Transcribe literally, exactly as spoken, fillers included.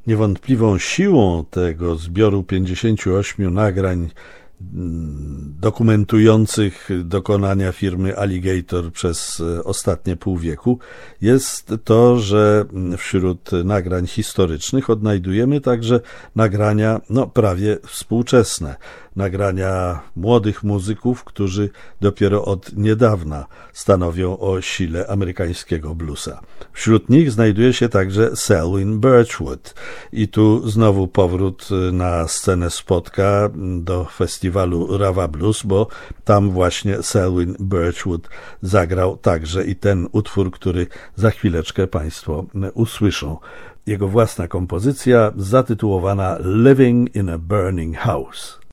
Niewątpliwą siłą tego zbioru pięćdziesięciu ośmiu nagrań dokumentujących dokonania firmy Alligator przez ostatnie pół wieku jest to, że wśród nagrań historycznych odnajdujemy także nagrania no, prawie współczesne, nagrania młodych muzyków, którzy dopiero od niedawna stanowią o sile amerykańskiego bluesa. Wśród nich znajduje się także Selwyn Birchwood i tu znowu powrót na scenę spotka do festiwalu Rava Blues, bo tam właśnie Selwyn Birchwood zagrał także i ten utwór, który za chwileczkę Państwo usłyszą. Jego własna kompozycja zatytułowana Living in a Burning House.